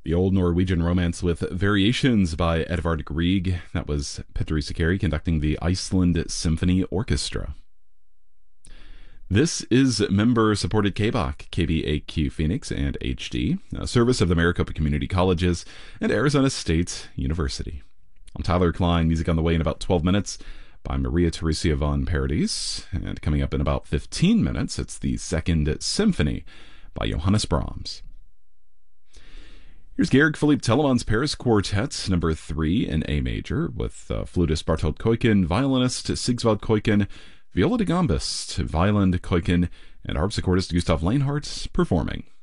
The Old Norwegian Romance with Variations by Edvard Grieg. That was Petteri Sakari conducting the Iceland Symphony Orchestra. This is member-supported KBAQ, KBAQ Phoenix and HD, a service of the Maricopa Community Colleges and Arizona State University. I'm Tyler Klein. Music on the way in about 12 minutes by Maria Theresia von Paradis. And coming up in about 15 minutes, it's the Second Symphony by Johannes Brahms. Here's Georg Philipp Telemann's Paris Quartet, number 3 in A major, with flutist Barthold Keuken, violinist Sigvald Keuken, viola da gambist Wieland Keuken, and harpsichordist Gustav Leinhardt performing.